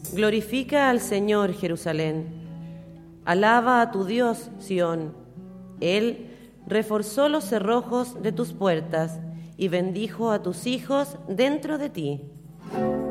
Glorifica al Señor, Jerusalén. Alaba a tu Dios, Sión. Él reforzó los cerrojos de tus puertas y bendijo a tus hijos dentro de ti.